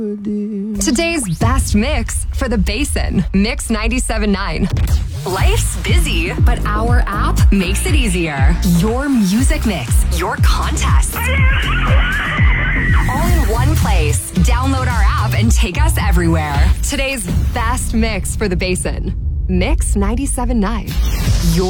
Today's best mix for the Basin. Mix 97.9. Life's busy, but our app makes it easier. Your music mix, your contest. All in one place. Download our app and take us everywhere. Today's best mix for the Basin. Mix 97.9.